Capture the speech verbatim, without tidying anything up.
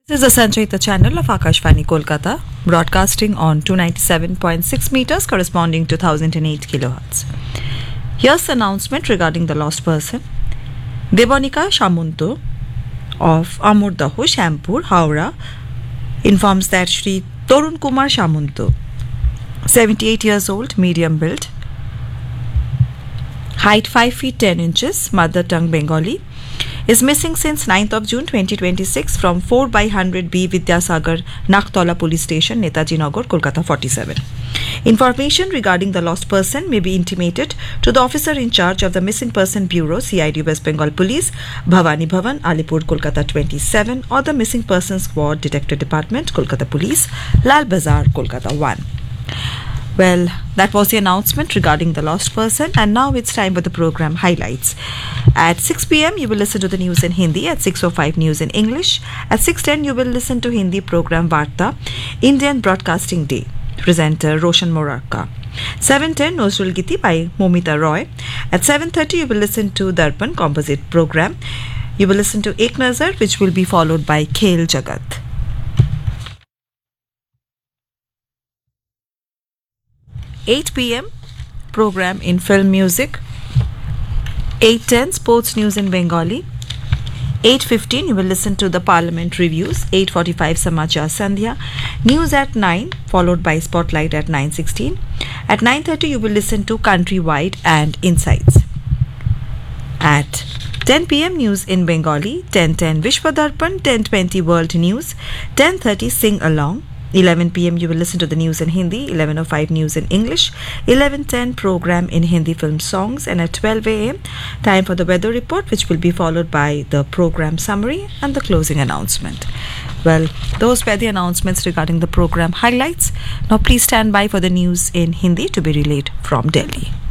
This is the Sanchayita channel of Akashvani Kolkata, broadcasting on two ninety-seven point six meters corresponding to one thousand eight kilohertz. Here's the announcement regarding the lost person. Debonika Shamunto of Amurdaho, Shampur, Howrah, informs that Shri Torun Kumar Shamunto, seventy-eight years old, medium build, height five feet ten inches, mother tongue Bengali, is missing since ninth of June twenty twenty-six from four by one hundred B Vidyasagar Naktola Police Station, Netaji Nagar, Kolkata forty-seven. Information regarding the lost person may be intimated to the officer in charge of the Missing Person Bureau, C I D West Bengal Police, Bhavani Bhavan, Alipur, Kolkata twenty-seven, or the Missing Persons Squad, Detective Department, Kolkata Police, Lal Bazar, Kolkata one. Well, that was the announcement regarding the lost person, and now it's time for the program highlights. At six p.m. you will listen to the news in Hindi, at six oh five news in English, at six ten you will listen to Hindi program Varta, Indian Broadcasting Day, presenter Roshan Morarka. seven ten Nozrul Giti by Momita Roy. At seven thirty you will listen to Darpan composite program. You will listen to Ek Nazar, which will be followed by Khel Jagat. eight p.m. program in film music, eight ten sports news in Bengali, eight fifteen you will listen to the Parliament reviews, eight forty-five Samachar Sandhya, news at nine followed by Spotlight at nine sixteen. At nine thirty you will listen to Countrywide and Insights. At ten p.m. news in Bengali, ten ten Vishwa Darpan, ten twenty World News, ten thirty Sing Along. eleven p.m. you will listen to the news in Hindi, eleven oh five news in English, eleven ten program in Hindi film songs, and at twelve a.m. time for the weather report, which will be followed by the program summary and the closing announcement. Well, those were the announcements regarding the program highlights. Now please stand by for the news in Hindi to be relayed from Delhi.